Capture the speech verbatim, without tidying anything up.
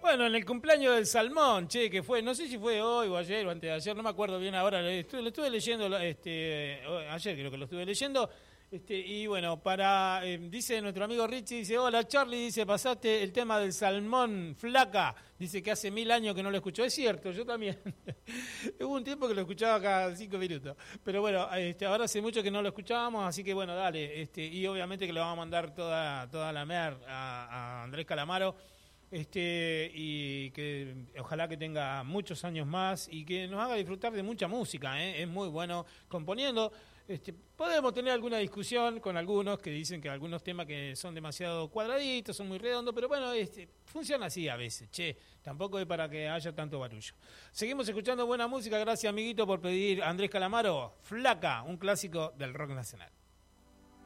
Bueno, en el cumpleaños del Salmón, che, que fue, no sé si fue hoy o ayer o antes de ayer, no me acuerdo bien ahora, lo estuve, lo estuve leyendo, este, ayer creo que lo estuve leyendo, este, y bueno, para, eh, dice nuestro amigo Richie, dice, hola Charlie, dice, pasaste el tema del Salmón Flaca, dice que hace mil años que no lo escuchó, es cierto, yo también, hubo un tiempo que lo escuchaba cada cinco minutos, pero bueno, este, ahora hace mucho que no lo escuchábamos, así que bueno, dale, este, y obviamente que le vamos a mandar toda, toda la mer a, a Andrés Calamaro, Este y que ojalá que tenga muchos años más y que nos haga disfrutar de mucha música, ¿eh? Es muy bueno componiendo. Este, podemos tener alguna discusión con algunos que dicen que algunos temas que son demasiado cuadraditos, son muy redondos, pero bueno, este, funciona así a veces, che, tampoco es para que haya tanto barullo. Seguimos escuchando buena música, gracias amiguito por pedir Andrés Calamaro, Flaca, un clásico del rock nacional.